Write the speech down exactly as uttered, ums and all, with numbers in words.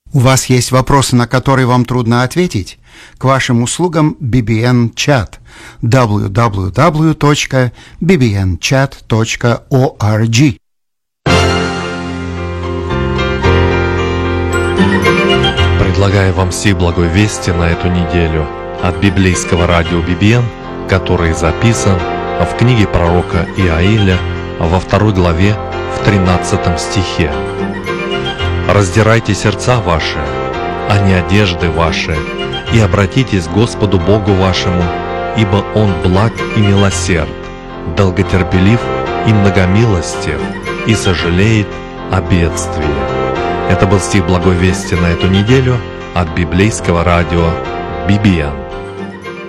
У вас есть вопросы, на которые вам трудно ответить? К вашим услугам би би эн-чат дабл ю дабл ю дабл ю точка би би эн чат точка орг. Предлагаю вам все благой вести на эту неделю от библейского радио би би эн, который записан в книге пророка Иаиля во второй главе в тринадцатом стихе. «Раздирайте сердца ваши, а не одежды ваши, и обратитесь к Господу Богу вашему, ибо Он благ и милосерд, долготерпелив и многомилостив, и сожалеет о бедствии». Это был стих благой вести на эту неделю от библейского радио би би эн.